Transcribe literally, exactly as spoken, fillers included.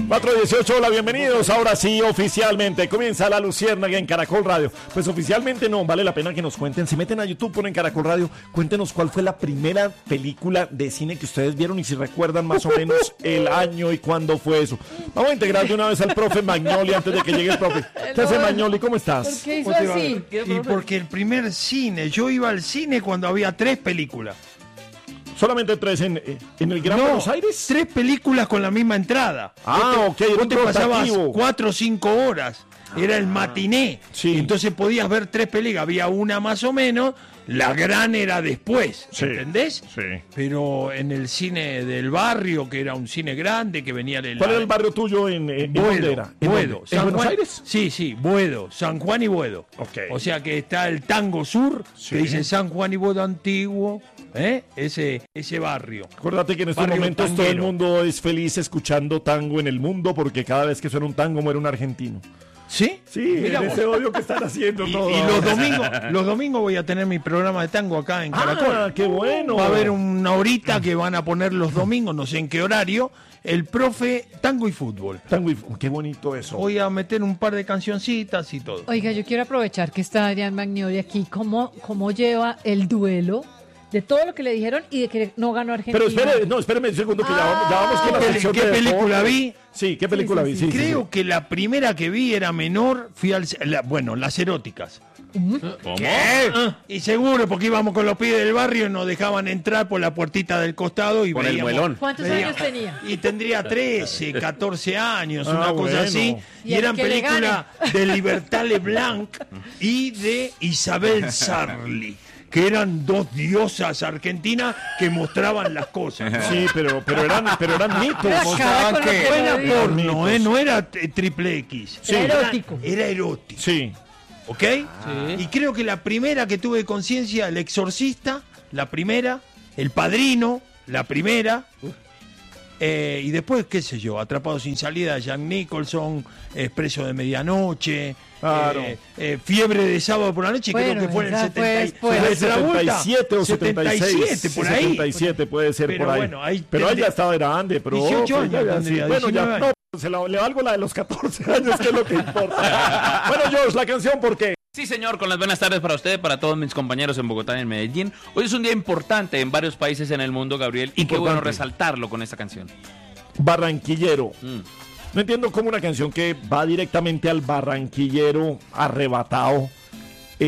cuatro dieciocho, hola, bienvenidos. Ahora sí, oficialmente comienza La Luciérnaga en Caracol Radio. Pues oficialmente no, vale la pena que nos cuenten. Si meten a YouTube, ponen Caracol Radio, cuéntenos cuál fue la primera película de cine que ustedes vieron y si recuerdan más o menos el año y cuándo fue eso. Vamos a integrar de una vez al profe Magnoli antes de que llegue el profe. ¿Qué hace, Magnoli? ¿Cómo estás? ¿Por qué hizo así? Y porque el primer cine, yo iba al cine cuando había tres películas. ¿Solamente tres en, en el Gran no, Buenos Aires? Tres películas con la misma entrada. Ah, vos te, ok. Vos te pasabas rotativo. cuatro o cinco horas. Era el matiné. Sí. Entonces podías ver tres películas. Había una más o menos. La gran era después. Sí. ¿Entendés? Sí. Pero en el cine del barrio, que era un cine grande, que venía del... ¿Cuál era el barrio tuyo en, en Buedo, dónde era? ¿En Buedo. dónde? San ¿En Buenos Juan- Aires? Sí, sí, Buedo, San Juan y Buedo. Ok. O sea que está el Tango Sur, Sí. que dice San Juan y Buedo Antiguo, ¿eh? ese, ese barrio. Acuérdate que en estos Barrio momentos todo el tanguero. mundo es feliz escuchando tango en el mundo porque cada vez que suena un tango muere un argentino. ¿Sí? Sí, Mira en vos. ese odio que están haciendo Y, todo. y los domingos, los domingos voy a tener mi programa de tango acá en Caracol. Ah, qué bueno. Va a haber una horita que van a poner los domingos, no sé en qué horario, el profe tango y fútbol. Tango y... Qué bonito eso. Voy a meter un par de cancioncitas y todo. Oiga, yo quiero aprovechar que está Adrián Magnoli aquí. ¿Cómo, cómo lleva el duelo de todo lo que le dijeron y de que no ganó Argentina? Pero espere, no, espéreme un segundo que ya vamos, ya vamos con la ¿Qué- sección qué de película deportes. vi? Sí, ¿qué película Sí, vi? sí, Sí, sí, Creo sí. que la primera que vi era menor, fui al... la- bueno, las eróticas. ¿Qué? Y seguro, porque íbamos con los pibes del barrio y nos dejaban entrar por la puertita del costado y Por el veíamos- muelón. ¿Cuántos veíamos- años tenía? Y tendría trece, catorce años, Ah, una cosa bueno. así. Y Y, el eran que le películas de Libertad Leblanc y de Isabel Sarli, que eran dos diosas argentinas que mostraban las cosas. ¿no? Sí, pero, pero eran, pero eran mitos. La cara mostraban con lo que- que Era le digo. porno, ¿eh? No era eh, triple X. Era erótico. Era erótico. Sí. ¿Ok? Y creo que la primera que tuve conciencia, El Exorcista, la primera, El Padrino, la primera, eh, y después, qué sé yo, Atrapado sin salida, Jack Nicholson, Expreso de Medianoche, Claro. eh, eh, Fiebre de sábado por la noche, Bueno, creo que fue en el esa setenta, fue después. fue de Travolta. setenta y siete o setenta y seis. setenta y siete, por ahí. setenta y siete puede ser Pero por ahí. bueno, ahí pero ahí ya tendría- estaba grande, pero dieciocho pues, años ya, ya, tendría, sí. Bueno, ya diecinueve no, se la, le valgo la de los catorce años, que es lo que importa. Bueno, George, la canción, ¿por qué? Sí, señor, con las buenas tardes para usted, para todos mis compañeros en Bogotá y en Medellín. Hoy es un día importante en varios países en el mundo, Gabriel, y qué bueno Importante. resaltarlo con esta canción. Barranquillero. Mm. No entiendo cómo una canción que va directamente al barranquillero arrebatado